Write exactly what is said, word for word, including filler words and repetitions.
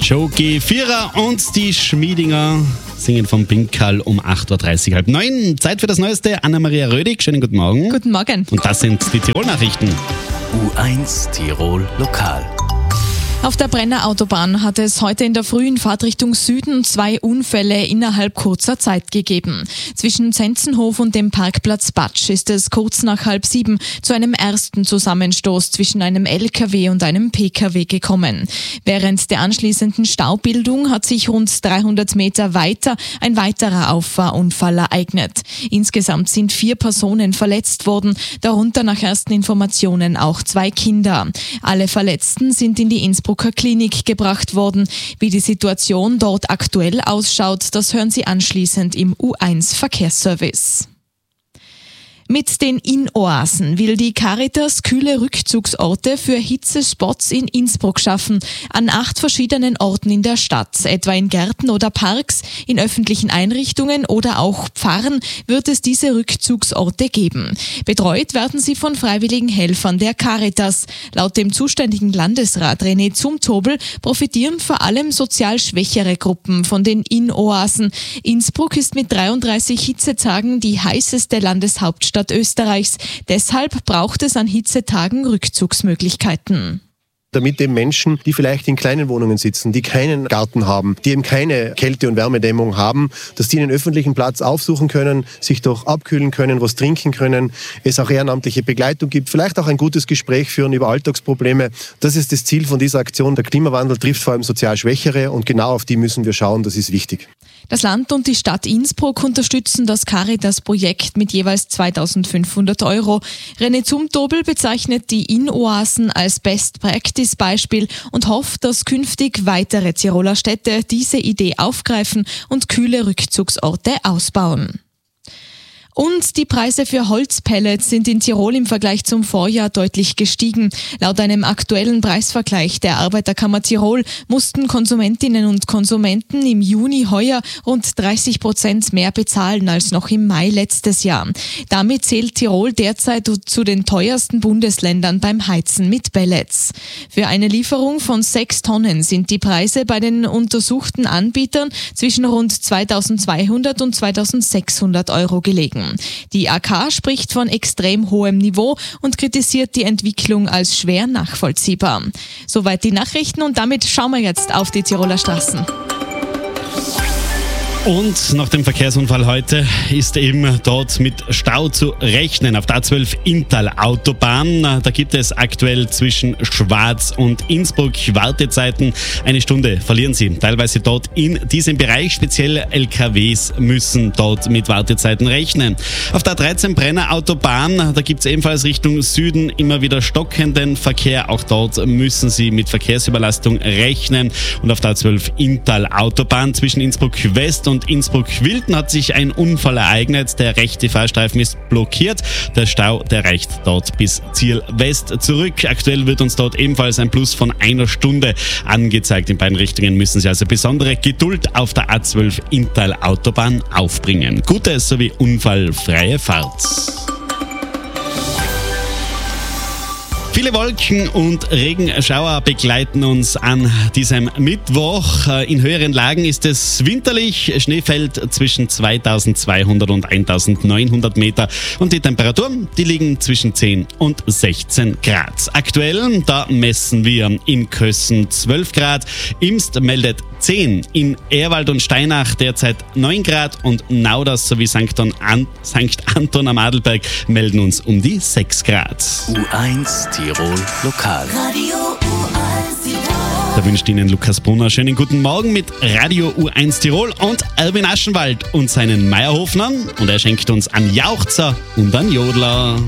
Jogi Vierer und die Schmiedinger singen vom Pinkerl um acht Uhr dreißig, halb neun. Zeit für das Neueste. Anna-Maria Rödig, schönen guten Morgen. Guten Morgen. Und das sind die Tirol-Nachrichten. U eins Tirol Lokal. Auf der Brenner Autobahn hat es heute in der frühen Fahrtrichtung Süden zwei Unfälle innerhalb kurzer Zeit gegeben. Zwischen Zenzenhof und dem Parkplatz Batsch ist es kurz nach halb sieben zu einem ersten Zusammenstoß zwischen einem L K W und einem P K W gekommen. Während der anschließenden Staubildung hat sich rund dreihundert Meter weiter ein weiterer Auffahrunfall ereignet. Insgesamt sind vier Personen verletzt worden, darunter nach ersten Informationen auch zwei Kinder. Alle Verletzten sind in die Innsbrucker Klinik gebracht worden. Wie die Situation dort aktuell ausschaut, das hören Sie anschließend im U eins Verkehrsservice. Mit den Inn-Oasen will die Caritas kühle Rückzugsorte für Hitzespots in Innsbruck schaffen, an acht verschiedenen Orten in der Stadt, etwa in Gärten oder Parks, in öffentlichen Einrichtungen oder auch Pfarren wird es diese Rückzugsorte geben. Betreut werden sie von freiwilligen Helfern der Caritas. Laut dem zuständigen Landesrat René Zumtobel profitieren vor allem sozial schwächere Gruppen von den Inn-Oasen. Innsbruck ist mit dreiunddreißig Hitzetagen die heißeste Landeshauptstadt Österreichs. Deshalb braucht es an Hitzetagen Rückzugsmöglichkeiten. Damit eben Menschen, die vielleicht in kleinen Wohnungen sitzen, die keinen Garten haben, die eben keine Kälte- und Wärmedämmung haben, dass die einen öffentlichen Platz aufsuchen können, sich doch abkühlen können, was trinken können, es auch ehrenamtliche Begleitung gibt, vielleicht auch ein gutes Gespräch führen über Alltagsprobleme. Das ist das Ziel von dieser Aktion. Der Klimawandel trifft vor allem sozial Schwächere und genau auf die müssen wir schauen, das ist wichtig. Das Land und die Stadt Innsbruck unterstützen das Caritas-Projekt mit jeweils zweitausendfünfhundert Euro. René Zumtobel bezeichnet die Inn-Oasen als Best-Practice-Beispiel und hofft, dass künftig weitere Tiroler Städte diese Idee aufgreifen und kühle Rückzugsorte ausbauen. Und die Preise für Holzpellets sind in Tirol im Vergleich zum Vorjahr deutlich gestiegen. Laut einem aktuellen Preisvergleich der Arbeiterkammer Tirol mussten Konsumentinnen und Konsumenten im Juni heuer rund dreißig Prozent mehr bezahlen als noch im Mai letztes Jahr. Damit zählt Tirol derzeit zu den teuersten Bundesländern beim Heizen mit Pellets. Für eine Lieferung von sechs Tonnen sind die Preise bei den untersuchten Anbietern zwischen rund zweitausendzweihundert und zweitausendsechshundert Euro gelegen. Die A K spricht von extrem hohem Niveau und kritisiert die Entwicklung als schwer nachvollziehbar. Soweit die Nachrichten und damit schauen wir jetzt auf die Tiroler Straßen. Und nach dem Verkehrsunfall heute ist eben dort mit Stau zu rechnen auf der A zwölf Inntal-Autobahn. Da gibt es aktuell zwischen Schwaz und Innsbruck Wartezeiten. Eine Stunde verlieren Sie teilweise dort in diesem Bereich. Speziell L K Ws müssen dort mit Wartezeiten rechnen. Auf der A dreizehn Brenner Autobahn, da gibt es ebenfalls Richtung Süden immer wieder stockenden Verkehr. Auch dort müssen Sie mit Verkehrsüberlastung rechnen. Und auf der A zwölf Inntal-Autobahn zwischen Innsbruck West und Innsbruck-Wilden hat sich ein Unfall ereignet. Der rechte Fahrstreifen ist blockiert. Der Stau, der reicht dort bis Ziel West zurück. Aktuell wird uns dort ebenfalls ein Plus von einer Stunde angezeigt. In beiden Richtungen müssen Sie also besondere Geduld auf der A zwölf Inntal-Autobahn aufbringen. Gute sowie unfallfreie Fahrt. Viele Wolken und Regenschauer begleiten uns an diesem Mittwoch. In höheren Lagen ist es winterlich. Schnee fällt zwischen zweitausendzweihundert und eintausendneunhundert Meter. Und die Temperaturen, die liegen zwischen zehn und sechzehn Grad. Aktuell, da messen wir in Kössen zwölf Grad. Imst meldet zehn. In Ehrwald und Steinach derzeit neun Grad. Und Nauders sowie Sankt Anton am Adelberg melden uns um die sechs Grad. U eins Tirol Lokal. Radio U eins Tirol. Da wünscht Ihnen Lukas Brunner schönen guten Morgen mit Radio U eins Tirol und Erwin Aschenwald und seinen Meierhofnern. Und er schenkt uns einen Jauchzer und einen Jodler.